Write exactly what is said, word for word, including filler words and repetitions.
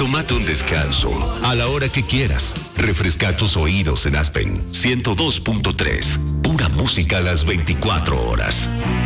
tómate un descanso a la hora que quieras. Refresca tus oídos en Aspen ciento dos punto tres. Pura música a las veinticuatro horas.